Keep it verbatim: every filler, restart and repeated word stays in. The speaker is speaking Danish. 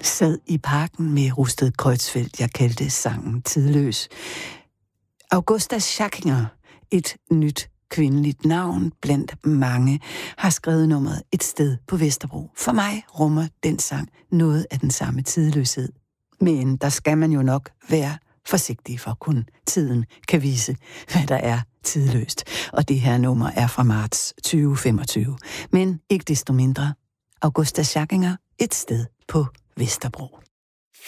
sad i parken med Rusted Kreutzfeldt. Jeg kaldte sangen tidløs. Augusta Schackinger, et nyt kvindeligt navn blandt mange, har skrevet nummeret Et sted på Vesterbro. For mig rummer den sang noget af den samme tidløshed. Men der skal man jo nok være forsigtig, for kun tiden kan vise, hvad der er tidløst. Og det her nummer er fra marts tyve femogtyve. Men ikke desto mindre, Augusta Schackinger, Et sted på Vesterbro.